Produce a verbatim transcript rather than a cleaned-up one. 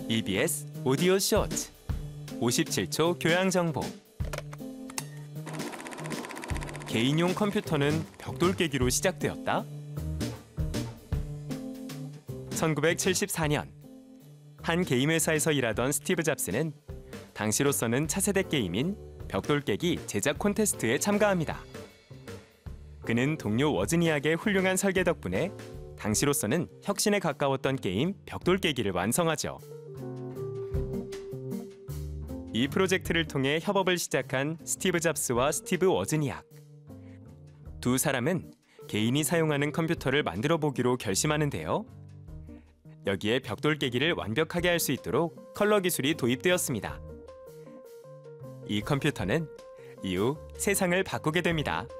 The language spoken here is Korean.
이비에스 오디오 쇼츠 오십칠 초 교양 정보. 개인용 컴퓨터는 벽돌 깨기로 시작되었다. 천구백칠십사 년 한 게임 회사에서 일하던 스티브 잡스는 당시로서는 차세대 게임인 벽돌 깨기 제작 콘테스트에 참가합니다. 그는 동료 워즈니악의 훌륭한 설계 덕분에 당시로서는 혁신에 가까웠던 게임 벽돌 깨기를 완성하죠. 이 프로젝트를 통해 협업을 시작한 스티브 잡스와 스티브 워즈니악. 두 사람은 개인이 사용하는 컴퓨터를 만들어 보기로 결심하는데요. 여기에 벽돌 깨기를 완벽하게 할 수 있도록 컬러 기술이 도입되었습니다. 이 컴퓨터는 이후 세상을 바꾸게 됩니다.